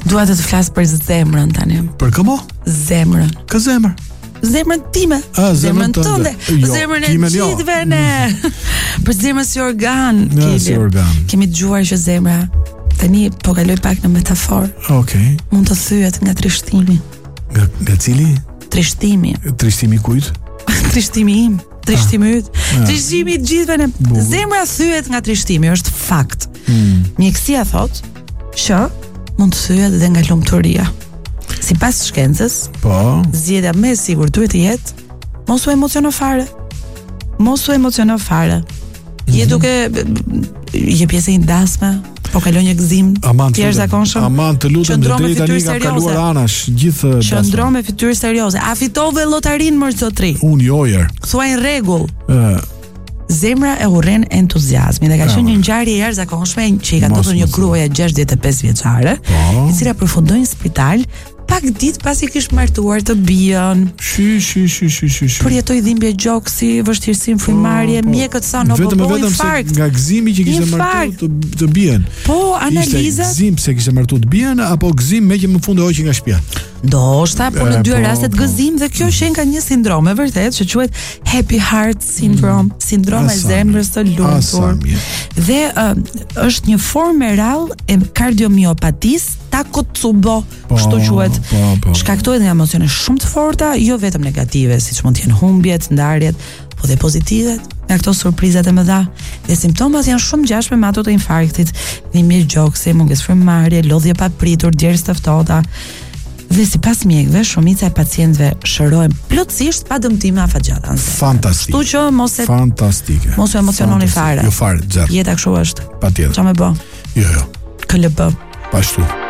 Dua të flas për zemrën tani. Për këmo? Zemrën. Ka zemër? Zemrën time. Zemrën tënde. Zemrën e gjithëve ne. Për zemrën si organ. Si organ. Kemi dëgjuar që zemra tani po kaloj pak në metaforë. Okej. Mund të thyet nga trishtimi. Nga cili? Trishtimi. Trishtimi kujt? Trishtimi im. Trishtimi yt. Trishtimi i gjithëve ne. Zemra thyet nga trishtimi, është fakt. Mjekësia thot që mund të thyet edhe nga lumturia. Sipas shkencës, zgjedhja më e sigurt duhet të jetë mos u emociono fare. Mos u emociono fare. Je duke je pjesë e ndasme, po kalon një gëzim të jashtëzakonshëm. Aman të lutem, deri tani ka kaluar anash gjithë. Qëndro me fytyrë serioze. A fitove llotarinë më zotri? Unë jojer. Thuaj në rregull. Zemra e urren entuziazmi dhe ka qenë një ngjarje e jashtëzakonshme që i ka ndodhur një gruaje 65 vjeçare, e cila përfundoi në spital pak ditë pasi kishte martuar të bijën. Përjetoi dhimbje gjoksi, vështirësi në frymëmarrje, mjekët thanë po infarkt. Nga gëzimi që kishte martuar të bijën. Po analizat. Gëzim se kishte martuar të bijën apo gëzim me që më fund e hoqi nga shtëpia. Ndoshta, por në dy rastet gëzim dhe kjo shen ka një sindrom e vërtet që quhet happy heart syndrome, sindroma e zemrës së lumtur. Dhe është një formë e rrallë e kardiomiopatisë Takotsubo, kështu quhet. Shkaktohet nga emocione shumë të forta, jo vetëm negative, siç mund të jenë humbjet, ndarjet, po dhe pozitivet, nga këto surprizat e mëdha. Dhe simptomat janë shumë ngjashme me ato të infarktit, dhimbje gjoksi, mungesë frymëmarrje, lodhje pa pritur, djerës të ftohta. Dhe sipas mjekëve, shumica e pacientëve shërohen plotësisht pa dëmtime afatgjata. Fantastike. Kështu që fantastike. Mos u emociononi fare. Jo fare, zero. Jeta kështu është. Patjetër. Çfarë më bë? Jo. KLB. Pashtu.